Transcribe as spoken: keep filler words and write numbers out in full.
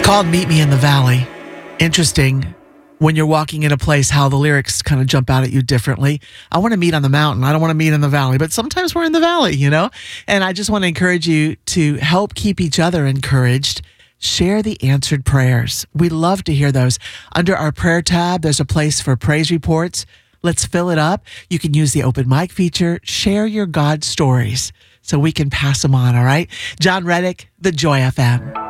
called Meet Me in the Valley. Interesting when you're walking in a place how the lyrics kind of jump out at you differently. I want to meet on the mountain. I don't want to meet in the valley, but sometimes we're in the valley, you know? And I just want to encourage you to help keep each other encouraged. Share the answered prayers. We love to hear those. Under our prayer tab, there's a place for praise reports. Let's fill it up. You can use the open mic feature. Share your God stories so we can pass them on, all right? John Reddick, The Joy F M.